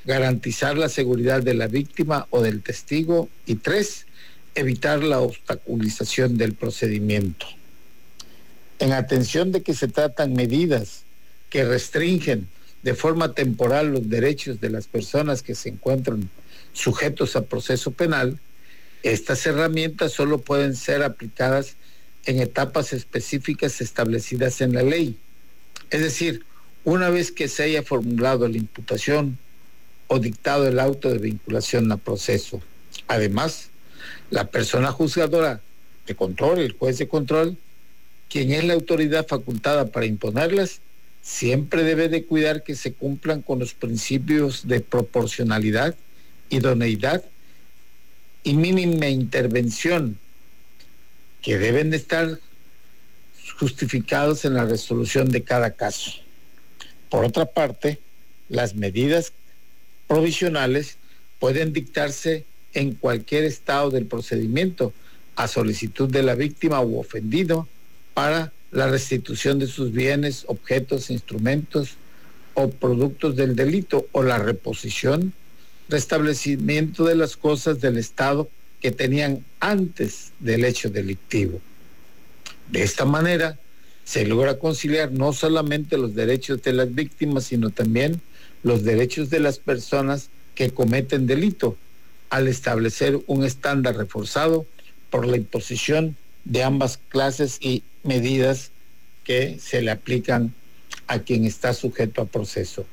garantizar la seguridad de la víctima o del testigo, y 3, evitar la obstaculización del procedimiento. En atención de que se tratan medidas que restringen de forma temporal los derechos de las personas que se encuentran sujetos a proceso penal, estas herramientas solo pueden ser aplicadas en etapas específicas establecidas en la ley. Es decir, una vez que se haya formulado la imputación o dictado el auto de vinculación a proceso. Además, la persona juzgadora de control, el juez de control, quien es la autoridad facultada para imponerlas, siempre debe de cuidar que se cumplan con los principios de proporcionalidad, idoneidad y mínima intervención, que deben de estar justificados en la resolución de cada caso. Por otra parte, las medidas provisionales pueden dictarse en cualquier estado del procedimiento a solicitud de la víctima u ofendido para la restitución de sus bienes, objetos, instrumentos o productos del delito, o la reposición, restablecimiento de las cosas del estado que tenían antes del hecho delictivo. De esta manera se logra conciliar no solamente los derechos de las víctimas, sino también los derechos de las personas que cometen delito, al establecer un estándar reforzado por la imposición de ambas clases y medidas que se le aplican a quien está sujeto a proceso.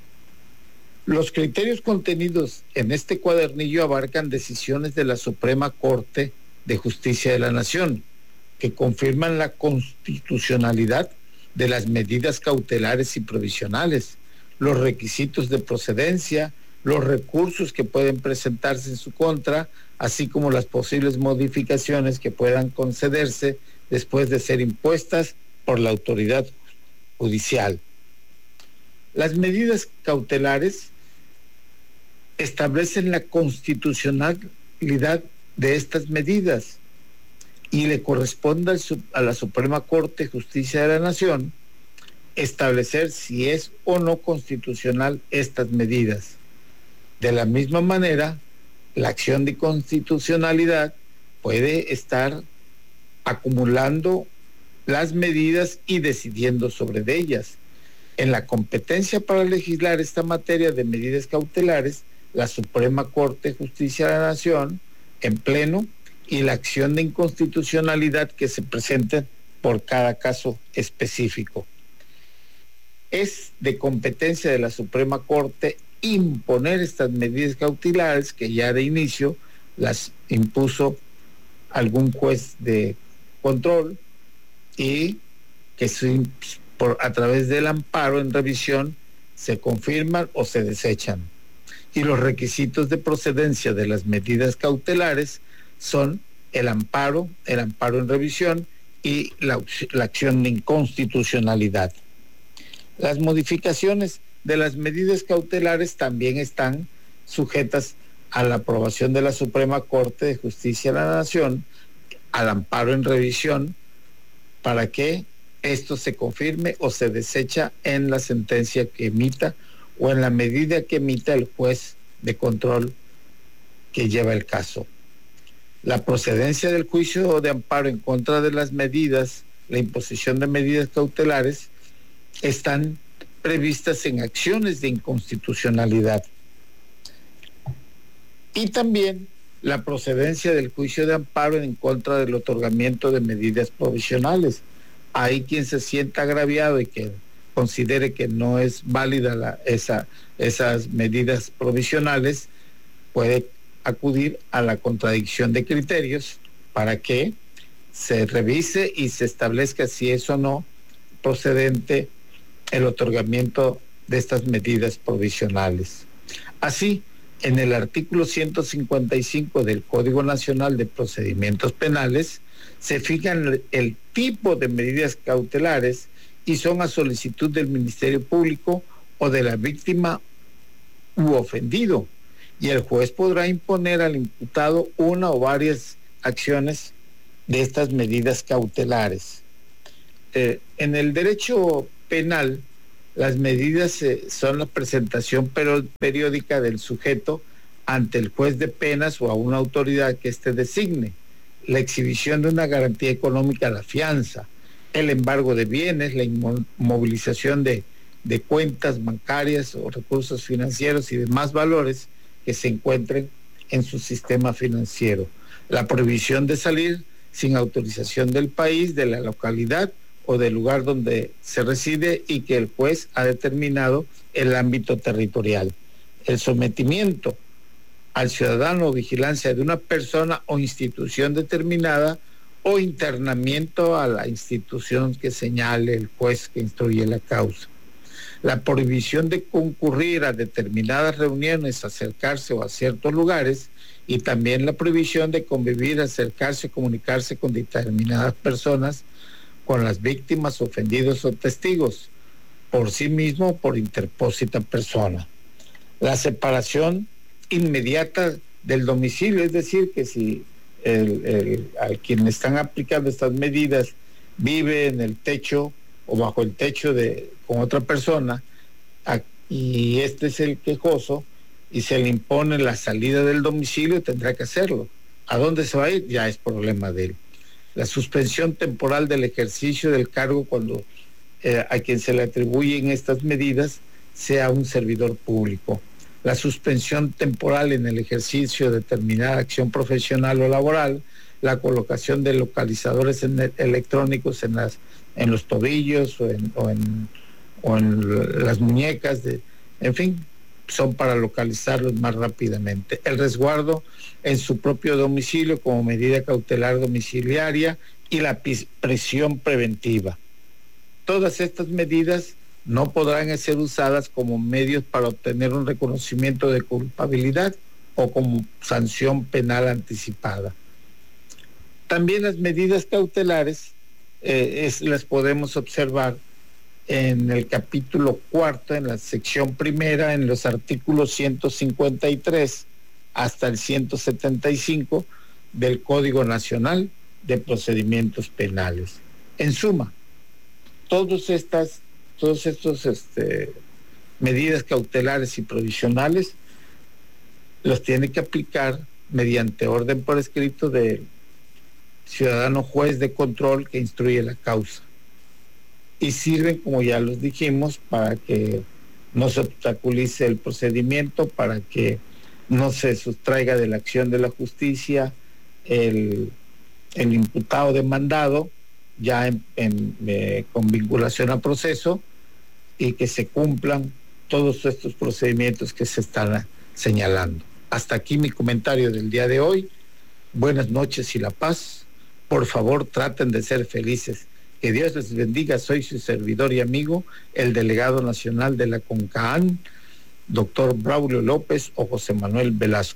Los criterios contenidos en este cuadernillo abarcan decisiones de la Suprema Corte de Justicia de la Nación, que confirman la constitucionalidad de las medidas cautelares y provisionales, los requisitos de procedencia, los recursos que pueden presentarse en su contra, así como las posibles modificaciones que puedan concederse después de ser impuestas por la autoridad judicial. Las medidas cautelares establecen la constitucionalidad de estas medidas y le corresponde a la Suprema Corte de Justicia de la Nación establecer si es o no constitucional estas medidas. De la misma manera, la acción de constitucionalidad puede estar acumulando las medidas y decidiendo sobre ellas. En la competencia para legislar esta materia de medidas cautelares, la Suprema Corte de Justicia de la Nación, en pleno, y la acción de inconstitucionalidad que se presente por cada caso específico. Es de competencia de la Suprema Corte imponer estas medidas cautelares, que ya de inicio las impuso algún juez de control, y que a través del amparo en revisión se confirman o se desechan. Y los requisitos de procedencia de las medidas cautelares son el amparo en revisión y la acción de inconstitucionalidad. Las modificaciones de las medidas cautelares también están sujetas a la aprobación de la Suprema Corte de Justicia de la Nación, al amparo en revisión, para que esto se confirme o se desecha en la sentencia que emita o en la medida que emita el juez de control que lleva el caso. La procedencia del juicio de amparo en contra de las medidas, la imposición de medidas cautelares, están previstas en acciones de inconstitucionalidad. Y también la procedencia del juicio de amparo en contra del otorgamiento de medidas provisionales. Hay quien se sienta agraviado y que considere que no es válida esas medidas provisionales, puede acudir a la contradicción de criterios para que se revise y se establezca si es o no procedente el otorgamiento de estas medidas provisionales. Así, en el artículo 155 del Código Nacional de Procedimientos Penales se fijan el tipo de medidas cautelares y son a solicitud del Ministerio Público o de la víctima u ofendido, y el juez podrá imponer al imputado una o varias acciones de estas medidas cautelares. En el derecho penal, Las medidas son la presentación periódica del sujeto ante el juez de penas o a una autoridad que éste designe, la exhibición de una garantía económica, la fianza, el embargo de bienes, la inmovilización de cuentas bancarias o recursos financieros y demás valores que se encuentren en su sistema financiero, la prohibición de salir sin autorización del país, de la localidad o del lugar donde se reside y que el juez ha determinado el ámbito territorial, el sometimiento al ciudadano o vigilancia de una persona o institución determinada o internamiento a la institución que señale el juez que instruye la causa. La prohibición de concurrir a determinadas reuniones, acercarse o a ciertos lugares, y también la prohibición de convivir, acercarse, comunicarse con determinadas personas, con las víctimas, ofendidos o testigos, por sí mismo o por interpósita persona. La separación inmediata del domicilio, es decir, que si a quien están aplicando estas medidas vive en el techo o bajo el techo con otra persona y este es el quejoso y se le impone la salida del domicilio, tendrá que hacerlo. ¿A dónde se va a ir? Ya es problema de él. La suspensión temporal del ejercicio del cargo cuando a quien se le atribuyen estas medidas sea un servidor público. La suspensión temporal en el ejercicio de determinada acción profesional o laboral, la colocación de localizadores electrónicos en los tobillos o en las muñecas, en fin, son para localizarlos más rápidamente. El resguardo en su propio domicilio como medida cautelar domiciliaria y la prisión preventiva. Todas estas medidas no podrán ser usadas como medios para obtener un reconocimiento de culpabilidad o como sanción penal anticipada. También las medidas cautelares las podemos observar en el capítulo 4, en la sección primera, en los artículos 153 hasta el 175 del Código Nacional de Procedimientos Penales. En suma, todos estos medidas cautelares y provisionales los tiene que aplicar mediante orden por escrito del ciudadano juez de control que instruye la causa. Y sirven, como ya los dijimos, para que no se obstaculice el procedimiento, para que no se sustraiga de la acción de la justicia el imputado demandado, ya con vinculación a proceso, y que se cumplan todos estos procedimientos que se están señalando. Hasta aquí mi comentario del día de hoy. Buenas noches y la paz. Por favor, traten de ser felices. Que Dios les bendiga. Soy su servidor y amigo, el delegado nacional de la CONCAAN, doctor Braulio López o José Manuel Velasco.